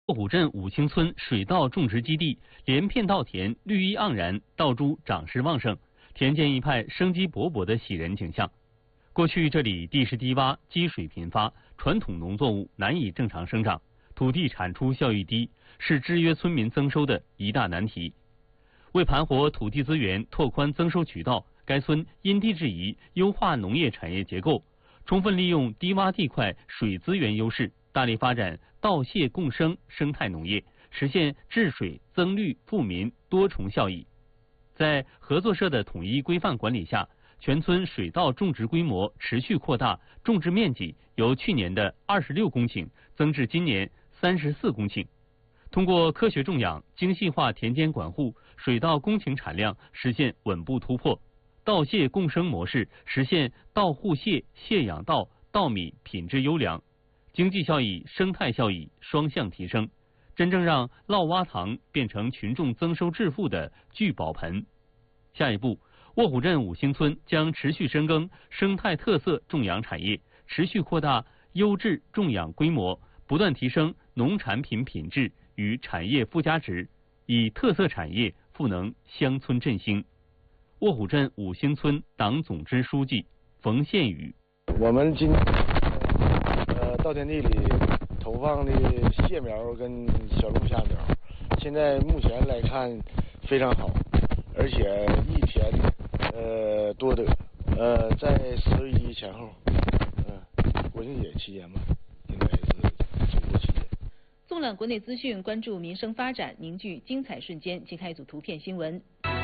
卧虎镇五星村水稻种植基地连片稻田绿意盎然，稻株长势旺盛，田间一派生机勃勃的喜人景象。过去这里地势低洼，积水频发，传统农作物难以正常生长，土地产出效益低，是制约村民增收的一大难题。为盘活土地资源，拓宽增收渠道，该村因地制宜，优化农业产业结构，充分利用低洼地块水资源优势，大力发展稻蟹共生生态农业，实现治水、增绿、富民多重效益。在合作社的统一规范管理下，全村水稻种植规模持续扩大，种植面积由去年的26公顷增至今年34公顷。通过科学种养、精细化田间管护，水稻公顷产量实现稳步突破。稻蟹共生模式实现稻护蟹、蟹养稻、稻米品质优良，经济效益、生态效益双向提升，真正让涝洼塘变成群众增收致富的聚宝盆。下一步，卧虎镇五星村将持续深耕生态特色种养产业，持续扩大优质种养规模，不断提升农产品品质与产业附加值，以特色产业赋能乡村振兴。卧虎镇五星村党总支书记冯宪宇： 我们今稻田地里投放的蟹苗跟小龙虾苗，现在目前来看非常好，而且一田多得。在11前后，国庆节期间吧，应该是中国期间。 纵览国内资讯，关注民生发展，凝聚精彩瞬间。揭开一组图片新闻。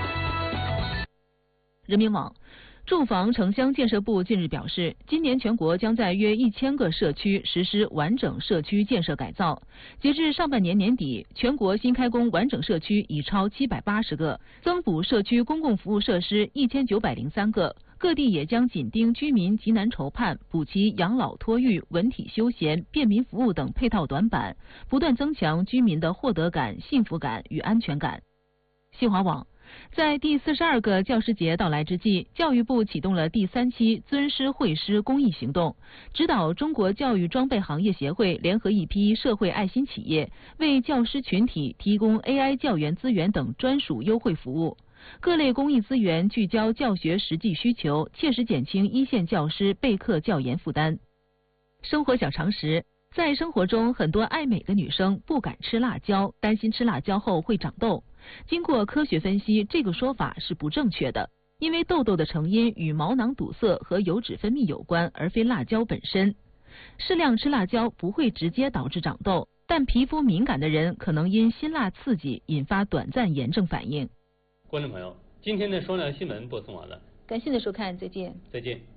人民网。住房城乡建设部近日表示，今年全国将在约1000个社区实施完整社区建设改造。截至上半年年底，全国新开工完整社区已超780个，增补社区公共服务设施1903个。各地也将紧盯居民急难愁盼，补齐养老托育、文体休闲、便民服务等配套短板，不断增强居民的获得感、幸福感与安全感。新华网。在第42个教师节到来之际，教育部启动了第3期尊师惠师公益行动，指导中国教育装备行业协会联合一批社会爱心企业，为教师群体提供 AI 教研资源等专属优惠服务。各类公益资源聚焦教学实际需求，切实减轻一线教师备课教研负担。生活小常识。在生活中，很多爱美的女生不敢吃辣椒，担心吃辣椒后会长痘。经过科学分析，这个说法是不正确的，因为痘痘的成因与毛囊堵塞和油脂分泌有关，而非辣椒本身。适量吃辣椒不会直接导致长痘，但皮肤敏感的人可能因辛辣刺激引发短暂炎症反应。 观众朋友，今天的双料新闻播送完了， 感谢您的收看，再见。 再见。